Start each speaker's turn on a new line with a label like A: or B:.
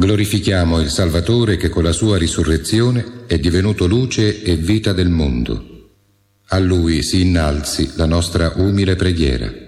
A: Glorifichiamo il Salvatore che con la sua risurrezione è divenuto luce e vita del mondo. A Lui si innalzi la nostra umile preghiera.